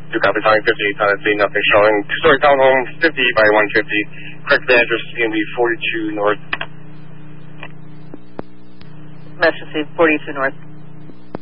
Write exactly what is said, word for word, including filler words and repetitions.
two copies, Howling fifty-eight, Tennessee, nothing showing. Two-story townhome, fifty by one fifty. Correct address is going to be forty-two North. Message received, forty-two North.